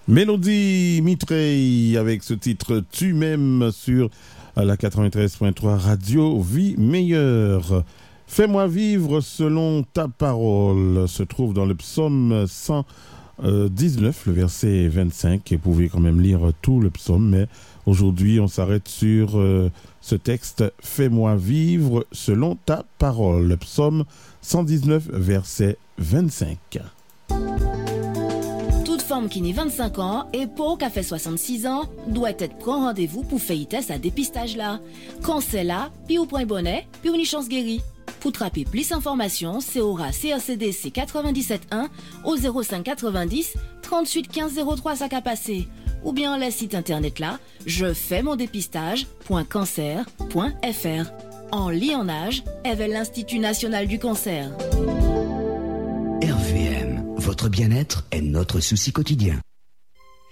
Mélodie Mitrey avec ce titre Tu m'aimes sur la 93.3 Radio Vie Meilleure. Fais-moi vivre selon ta parole se trouve dans le psaume 119, le verset 25. Et vous pouvez quand même lire tout le psaume, mais aujourd'hui on s'arrête sur ce texte Fais-moi vivre selon ta parole, le psaume 119, verset 25. Toute femme qui n'a 25 ans et pour qu'elle fait 66 ans doit être prend rendez-vous pour faire test à dépistage là. Quand c'est là, puis ou point bonnet, puis ou une chance guérie. Pour trapper plus d'informations, c'est au CRCDC 97.1 au 05 90 38 15 03 ça qu'a passé. Ou bien le site internet là, je fais mon dépistage.cancer.fr. En lit en âge, avec l'Institut national du cancer. RVM, votre bien-être est notre souci quotidien.